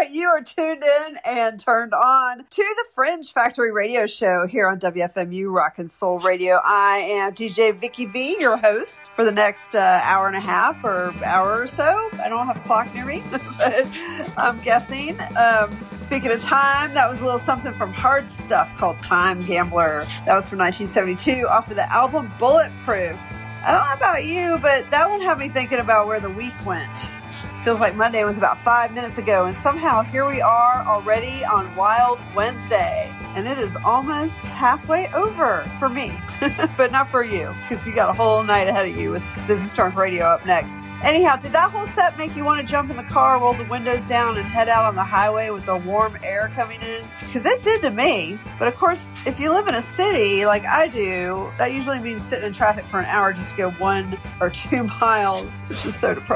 You are tuned in and turned on to the Fringe Factory radio show here on WFMU Rock and Soul Radio. I am DJ Vicky V, your host for the next hour and a half or hour or so. I don't have a clock near me, but I'm guessing. Speaking of time, that was a little something from Hard Stuff called Time Gambler. That was from 1972 off of the album Bulletproof. I don't know about you, but that one had me thinking about where the week went. Feels like Monday was about 5 minutes ago, and somehow here we are already on Wild Wednesday, and it is almost halfway over for me, but not for you, because you got a whole night ahead of you with Business Talk Radio up next. Anyhow, did that whole set make you want to jump in the car, roll the windows down, and head out on the highway with the warm air coming in? Because it did to me. But of course, if you live in a city like I do, that usually means sitting in traffic for an hour just to go 1 or 2 miles, which is so depressing.